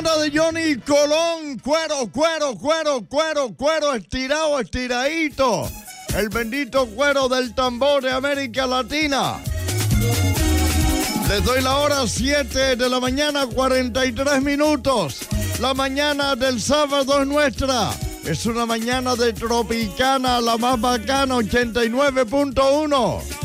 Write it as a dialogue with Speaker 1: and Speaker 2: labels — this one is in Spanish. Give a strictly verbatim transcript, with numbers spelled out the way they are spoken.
Speaker 1: banda de Johnny Colón, cuero, cuero, cuero, cuero, cuero, estirado, estiradito. El bendito cuero del tambor de América Latina. Les doy la hora siete de la mañana, cuarenta y tres minutos. La mañana del sábado es nuestra. Es una mañana de Tropicana, la más bacana, ochenta y nueve punto uno.